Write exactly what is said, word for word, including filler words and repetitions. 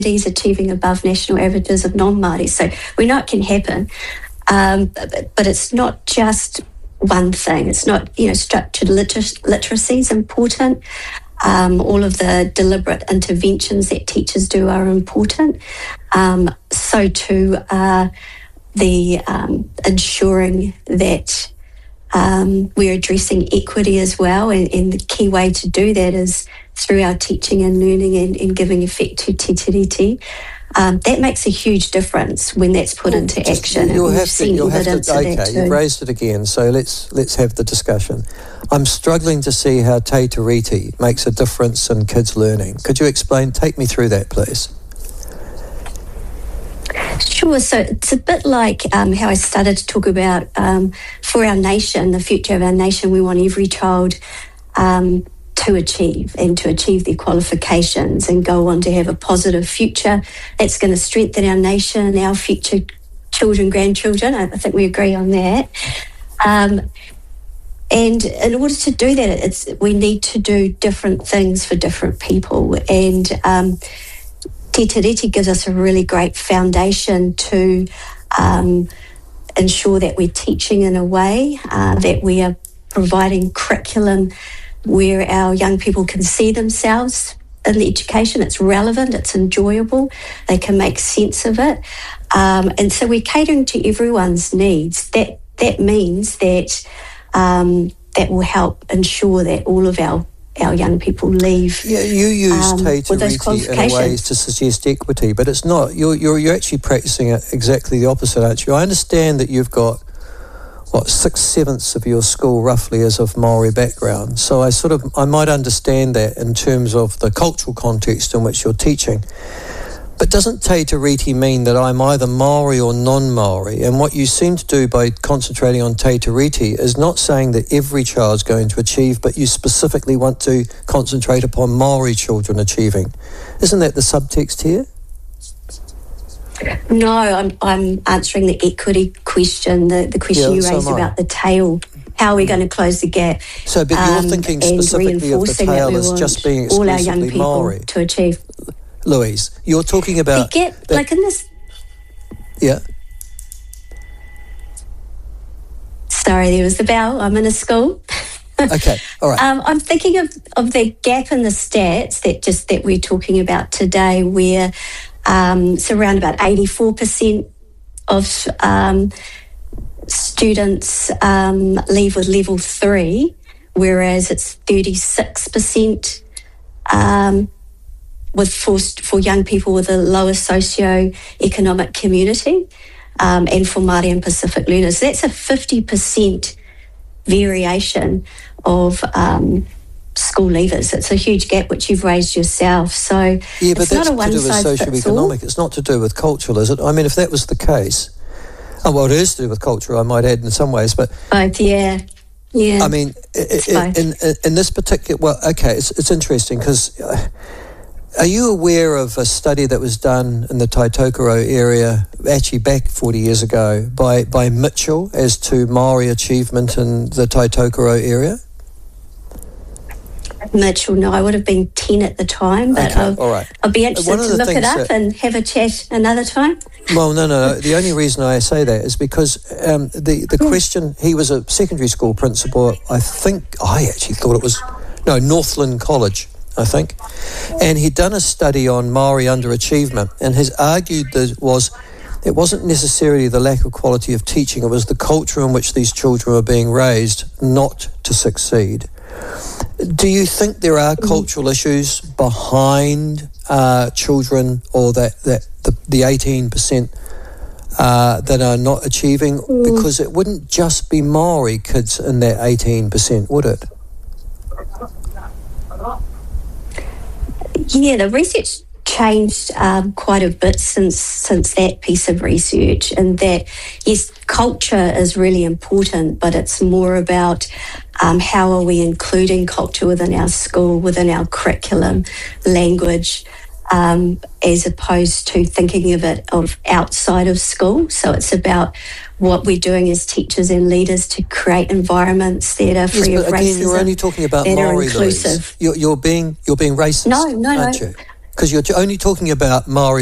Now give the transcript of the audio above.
Māoris achieving above national averages of non-Māori. So we know it can happen, um, but, but it's not just one thing. It's not, you know, structured liter- literacy is important. Um, all of the deliberate interventions that teachers do are important. Um, so too are the um, ensuring that um, we're addressing equity as well. And, and the key way to do that is through our teaching and learning and, and giving effect to te tiriti. Um, that makes a huge difference when that's put well, into just, action. You'll and have to, you'll have to, okay, you've raised it again, so let's let's have the discussion. I'm struggling to see how te tiriti makes a difference in kids' learning. Could you explain, take me through that, please? Sure. So it's a bit like um, how I started to talk about um, for our nation, the future of our nation, we want every child um, to achieve and to achieve their qualifications and go on to have a positive future. That's going to strengthen our nation, our future children, grandchildren. I, I think we agree on that. Um, and in order to do that, it's we need to do different things for different people. And um, te tiriti gives us a really great foundation to um, ensure that we're teaching in a way uh, that we are providing curriculum where our young people can see themselves in the education. It's relevant, it's enjoyable, they can make sense of it. Um, and so we're catering to everyone's needs. That that means that um, that will help ensure that all of our, our young people leave. Yeah, you use um, te tiriti in a way to suggest equity, but it's not. You're, you're, you're actually practicing it exactly the opposite, aren't you? I understand that you've got what, six-sevenths of your school roughly is of Māori background. So I sort of, I might understand that in terms of the cultural context in which you're teaching. But doesn't te tiriti mean that I'm either Māori or non-Māori? And what you seem to do by concentrating on te tiriti is not saying that every child's going to achieve, but you specifically want to concentrate upon Māori children achieving. Isn't that the subtext here? No, I'm I'm answering the equity question, the, the question yeah, you so raised about the tail. How are we going to close the gap? So, but you're um, thinking specifically of the tail as just being exclusively all our young people Māori to achieve. Louise, you're talking about the gap, that, like in this. Yeah. Sorry, there was the bell. I'm in a school. Okay, all right. Um, I'm thinking of, of the gap in the stats that just that we're talking about today, where um, it's around about eighty-four percent of um, students um, leave with level three, whereas it's thirty-six percent um, with for, for young people with a lower socio-economic community, um, and for Māori and Pacific learners. So that's a fifty percent variation of um, school leavers. It's a huge gap which you've raised yourself. So yeah, but it's that's not a one to do with size fits all. socio-economic. It's not to do with cultural, is it? I mean, if that was the case, oh, well, it is to do with culture, I might add, in some ways, but both, yeah, yeah. I mean, in, in, in, in this particular, well, okay, it's it's interesting because. Uh, Are you aware of a study that was done in the Taitokoro area, actually back forty years ago, by, by Mitchell as to Māori achievement in the Taitokoro area? Mitchell, no, I would have been ten at the time, but okay, I'll, all right. I'll be interested to look it up that, and have a chat another time. Well, no, no, no. The only reason I say that is because um, the, the question, he was a secondary school principal, I think, I actually thought it was, no, Northland College. I think, and he'd done a study on Māori underachievement, and has argued that was it wasn't necessarily the lack of quality of teaching, it was the culture in which these children were being raised not to succeed. Do you think there are cultural issues behind uh, children, or that, that the, the eighteen percent uh, that are not achieving? Because it wouldn't just be Māori kids in that eighteen percent, would it? Yeah, the research changed um, quite a bit since since that piece of research, and that, yes, culture is really important, but it's more about um, how are we including culture within our school, within our curriculum, language, um, as opposed to thinking of it of outside of school. So it's about what we're doing as teachers and leaders to create environments that are free yes, of but racism. again, you're only talking about that Māori, are inclusive. You're, you're being you're being racist. No, no, aren't no. You? Because you're only talking about Maori